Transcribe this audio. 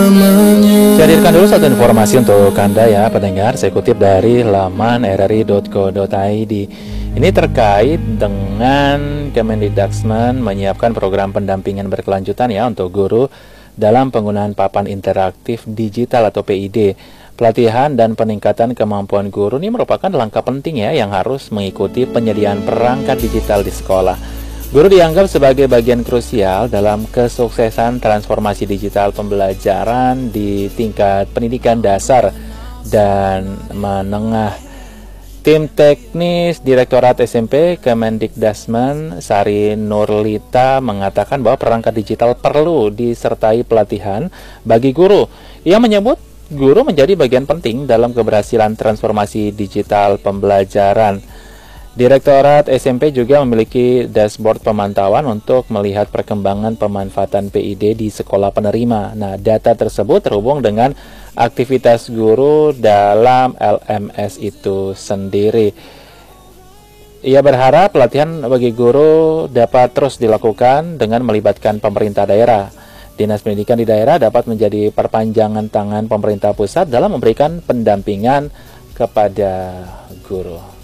Saya hadirkan dulu satu informasi untuk Anda ya pendengar. Saya kutip dari laman rri.co.id. Ini terkait dengan Kemendikbudristek menyiapkan program pendampingan berkelanjutan ya untuk guru dalam penggunaan papan interaktif digital atau PID. Pelatihan dan peningkatan kemampuan guru ini merupakan langkah penting ya yang harus mengikuti penyediaan perangkat digital di sekolah. Guru dianggap sebagai bagian krusial dalam kesuksesan transformasi digital pembelajaran di tingkat pendidikan dasar dan menengah. Tim teknis Direktorat SMP Kemendikbudristek Sari Nurlita mengatakan bahwa perangkat digital perlu disertai pelatihan bagi guru. Ia menyebut guru menjadi bagian penting dalam keberhasilan transformasi digital pembelajaran. Direktorat SMP juga memiliki dashboard pemantauan untuk melihat perkembangan pemanfaatan PID di sekolah penerima. Nah, data tersebut terhubung dengan aktivitas guru dalam LMS itu sendiri. Ia berharap pelatihan bagi guru dapat terus dilakukan dengan melibatkan pemerintah daerah. Dinas Pendidikan di daerah dapat menjadi perpanjangan tangan pemerintah pusat dalam memberikan pendampingan kepada guru.